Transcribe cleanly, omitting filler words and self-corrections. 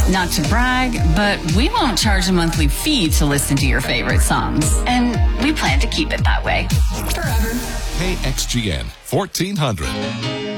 Not to brag, but we won't charge a monthly fee to listen to your favorite songs. And we plan to keep it that way. Forever. KXGN 1400.